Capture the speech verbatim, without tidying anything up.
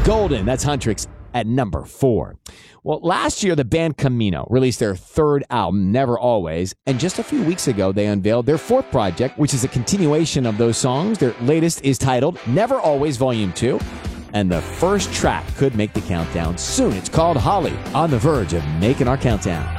Golden. That's Huntrix at number four. Well, last year, the band Camino released their third album, Never Always, and just a few weeks ago, they unveiled their fourth project, which is a continuation of those songs. Their latest is titled Never Always Volume two, and the first track could make the countdown soon. It's called Holly, on the verge of making our countdown.